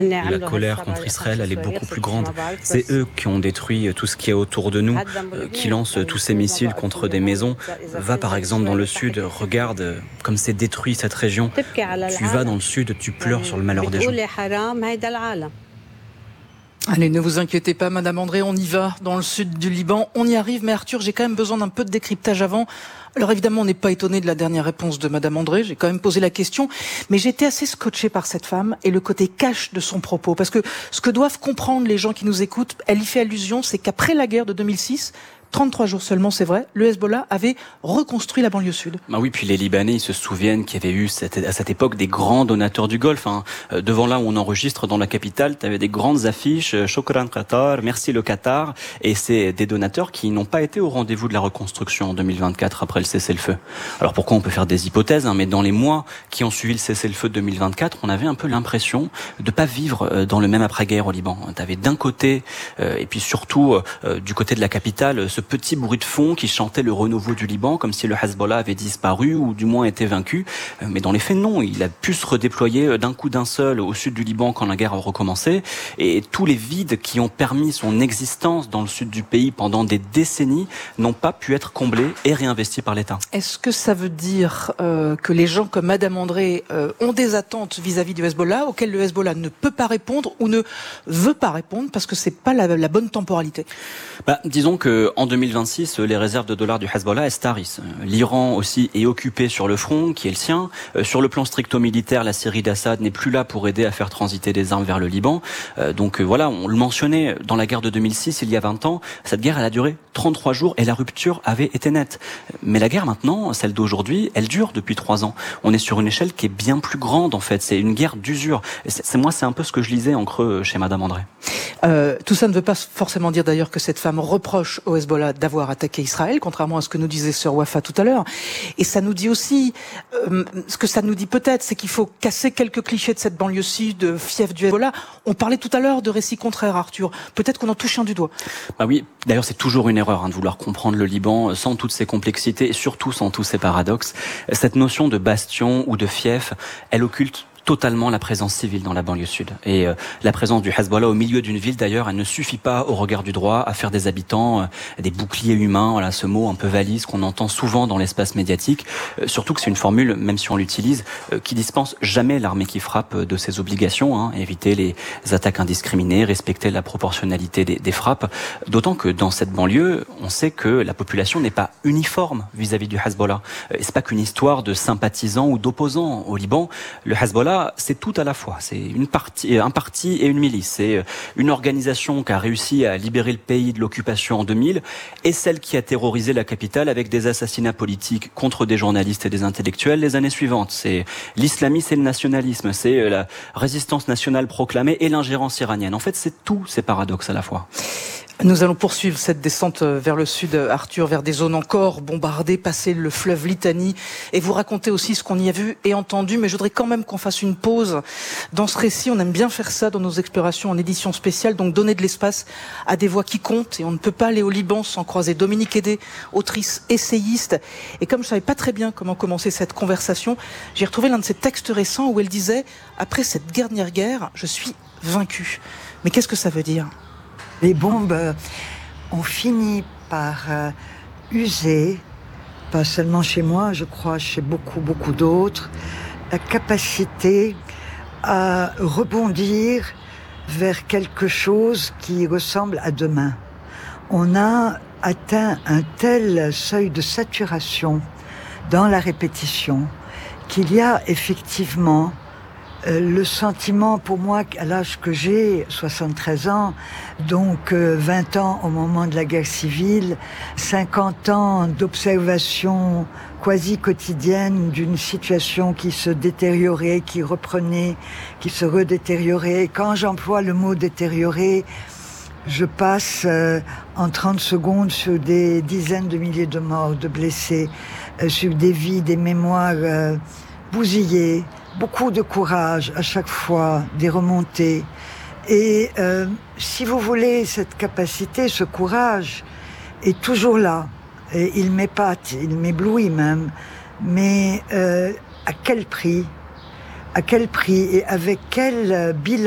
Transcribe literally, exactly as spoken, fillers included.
La colère contre Israël, elle est beaucoup plus grande. C'est eux qui ont détruit tout ce qui est autour de nous, euh, qui lancent tous ces missiles contre des maisons. Va par exemple dans le sud, regarde comme c'est détruit cette région. Tu vas dans le sud, tu pleures sur le malheur des gens. Allez, ne vous inquiétez pas, Madame André, on y va dans le sud du Liban. On y arrive, mais Arthur, j'ai quand même besoin d'un peu de décryptage avant. Alors évidemment, on n'est pas étonné de la dernière réponse de Madame André, j'ai quand même posé la question, mais j'étais assez scotché par cette femme et le côté cash de son propos, parce que ce que doivent comprendre les gens qui nous écoutent, elle y fait allusion, c'est qu'après la guerre de deux mille six, trente-trois jours seulement, c'est vrai, le Hezbollah avait reconstruit la banlieue sud. Bah oui, puis les Libanais, ils se souviennent qu'il y avait eu cette, à cette époque des grands donateurs du Golfe. Hein. Euh, devant là où on enregistre, dans la capitale, tu avais des grandes affiches, euh, Shukran Qatar, merci le Qatar, et c'est des donateurs qui n'ont pas été au rendez-vous de la reconstruction en deux mille vingt-quatre après le cessez-le-feu. Alors pourquoi on peut faire des hypothèses, hein, mais dans les mois qui ont suivi le cessez-le-feu de deux mille vingt-quatre, on avait un peu l'impression de pas vivre euh, dans le même après-guerre au Liban. Tu avais d'un côté, euh, et puis surtout euh, du côté de la capitale, ce petit bruit de fond qui chantait le renouveau du Liban, comme si le Hezbollah avait disparu ou du moins été vaincu. Mais dans les faits, non. Il a pu se redéployer d'un coup d'un seul au sud du Liban quand la guerre a recommencé. Et tous les vides qui ont permis son existence dans le sud du pays pendant des décennies n'ont pas pu être comblés et réinvestis par l'État. Est-ce que ça veut dire euh, que les gens comme Madame André euh, ont des attentes vis-à-vis du Hezbollah auxquelles le Hezbollah ne peut pas répondre ou ne veut pas répondre parce que c'est pas la, la bonne temporalité? Bah, disons que en deux mille vingt-six, les réserves de dollars du Hezbollah estarrissent. L'Iran aussi est occupé sur le front, qui est le sien. Sur le plan stricto-militaire, la Syrie d'Assad n'est plus là pour aider à faire transiter des armes vers le Liban. Donc voilà, on le mentionnait, dans la guerre de deux mille six, il y a vingt ans, cette guerre, elle a duré trente-trois jours et la rupture avait été nette. Mais la guerre maintenant, celle d'aujourd'hui, elle dure depuis trois ans. On est sur une échelle qui est bien plus grande en fait. C'est une guerre d'usure. C'est, c'est moi, c'est un peu ce que je lisais en creux chez Madame André. Euh, tout ça ne veut pas forcément dire d'ailleurs que cette femme reproche au Hezbollah d'avoir attaqué Israël, contrairement à ce que nous disait Sœur Wafa tout à l'heure. Et ça nous dit aussi, euh, ce que ça nous dit peut-être, c'est qu'il faut casser quelques clichés de cette banlieue sud, fief du Hezbollah. On parlait tout à l'heure de récits contraires, Arthur. Peut-être qu'on en touche un du doigt. Bah oui, d'ailleurs c'est toujours une erreur hein, de vouloir comprendre le Liban sans toutes ses complexités et surtout sans tous ses paradoxes. Cette notion de bastion ou de fief, elle occulte totalement la présence civile dans la banlieue sud. Et euh, la présence du Hezbollah au milieu d'une ville, d'ailleurs, elle ne suffit pas au regard du droit à faire des habitants euh, des boucliers humains, voilà, ce mot un peu valise qu'on entend souvent dans l'espace médiatique. Euh, surtout que c'est une formule, même si on l'utilise, euh, qui dispense jamais l'armée qui frappe de ses obligations, hein, éviter les attaques indiscriminées, respecter la proportionnalité des, des frappes. D'autant que dans cette banlieue, on sait que la population n'est pas uniforme vis-à-vis du Hezbollah. Euh, et c'est pas qu'une histoire de sympathisants ou d'opposants au Liban. Le Hezbollah, c'est tout à la fois. C'est une partie, un parti et une milice. C'est une organisation qui a réussi à libérer le pays de l'occupation en deux mille et celle qui a terrorisé la capitale avec des assassinats politiques contre des journalistes et des intellectuels les années suivantes. C'est l'islamisme et le nationalisme. C'est la résistance nationale proclamée et l'ingérence iranienne. En fait, c'est tous ces paradoxes à la fois. Nous allons poursuivre cette descente vers le sud, Arthur, vers des zones encore bombardées, passer le fleuve Litanie et vous raconter aussi ce qu'on y a vu et entendu. Mais je voudrais quand même qu'on fasse une pause dans ce récit. On aime bien faire ça dans nos explorations en édition spéciale, donc donner de l'espace à des voix qui comptent. Et on ne peut pas aller au Liban sans croiser Dominique Hédé, autrice, essayiste. Et comme je savais pas très bien comment commencer cette conversation, j'ai retrouvé l'un de ses textes récents où elle disait « Après cette dernière guerre, je suis vaincue ». Mais qu'est-ce que ça veut dire ? Les bombes ont fini par euh, user, pas seulement chez moi, je crois chez beaucoup, beaucoup d'autres, la capacité à rebondir vers quelque chose qui ressemble à demain. On a atteint un tel seuil de saturation dans la répétition qu'il y a effectivement Euh, le sentiment pour moi, à l'âge que j'ai, soixante-treize ans, donc euh, vingt ans au moment de la guerre civile, cinquante ans d'observation quasi quotidienne d'une situation qui se détériorait, qui reprenait, qui se redétériorait. Quand j'emploie le mot détériorer, je passe euh, en trente secondes sur des dizaines de milliers de morts, de blessés, euh, sur des vies, des mémoires euh, bousillées, beaucoup de courage à chaque fois, des remontées. Et euh, si vous voulez, cette capacité, ce courage est toujours là. Et il m'épate, il m'éblouit même. Mais euh, à quel prix ? À quel prix et avec quel bilan ?